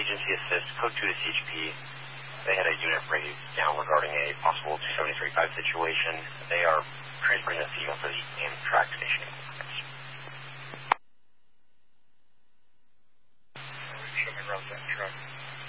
agency assist, code 2 to CHP. They had a unit raised down regarding a possible 273.5 situation. They are transferring the signal to the Amtrak station. Show me route that truck.